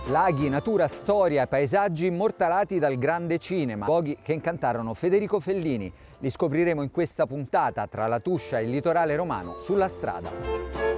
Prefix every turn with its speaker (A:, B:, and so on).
A: Laghi, natura, storia, paesaggi immortalati dal grande cinema, luoghi che incantarono Federico Fellini. Li scopriremo in questa puntata tra la Tuscia e il litorale romano sulla strada.